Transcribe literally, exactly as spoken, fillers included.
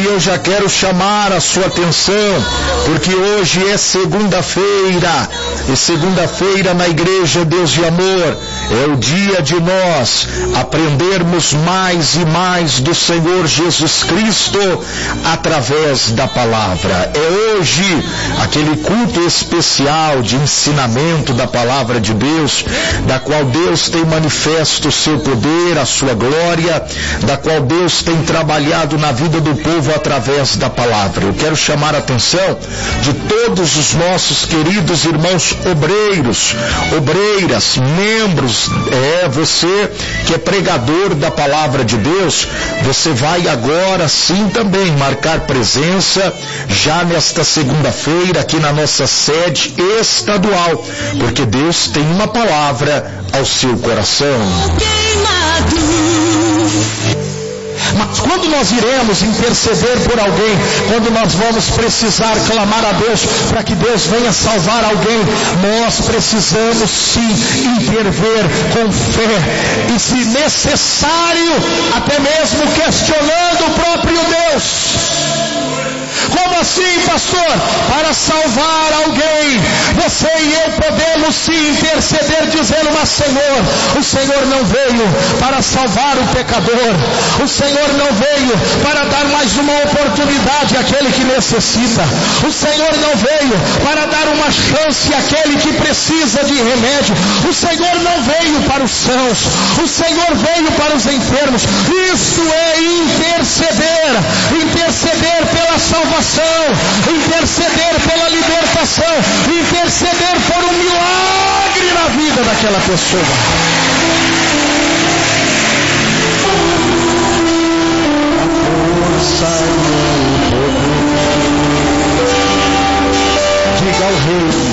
eu já quero chamar a sua atenção, porque hoje é segunda-feira, e segunda-feira na Igreja Deus de Amor é o dia de nós aprendermos mais e mais do Senhor Jesus Cristo através da palavra. É hoje aquele culto especial de ensinamento da palavra de Deus, da qual Deus tem manifesto o seu poder, a sua glória, da qual Deus tem trabalhado na vida do povo através da palavra. Eu quero chamar a atenção de todos os nossos queridos irmãos obreiros, obreiras, membros, é você que é pregador da palavra de Deus, você vai agora sim também marcar presença já nesta segunda-feira aqui na nossa sede estadual, porque Deus tem uma palavra ao seu coração. Mas quando nós iremos interceder por alguém, quando nós vamos precisar clamar a Deus para que Deus venha salvar alguém, nós precisamos sim intervir com fé e, se necessário, até mesmo questionando o próprio Deus. Como assim, pastor? Para salvar alguém, você e eu podemos sim interceder dizendo: mas Senhor, o Senhor não veio para salvar o pecador, o Senhor não veio para dar mais uma oportunidade àquele que necessita, o Senhor não veio para dar uma chance àquele que precisa de remédio, o Senhor não veio para os sãos, o Senhor veio para os enfermos. Isso é interceder, interceder pela salvação, interceder pela libertação, interceder por um milagre na vida daquela pessoa. A força e o poder. Diga ao rei.